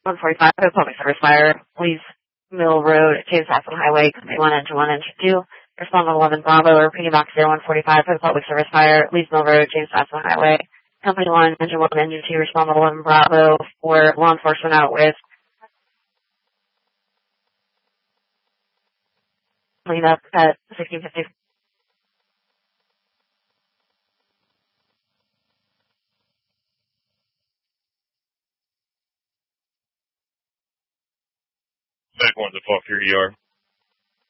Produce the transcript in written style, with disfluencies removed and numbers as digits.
145, public service fire, Lee's Mill Road, James Madison Highway, Company 1, Engine 1, Engine 2. Respond 11 Bravo, repeating back 145 for the public service fire, Lee's Mill Road, James Madison Highway, Company 1, Engine 1, Engine 2, respond 11 Bravo for law enforcement out with clean up at 1650. Back 1 to 12 here, ER.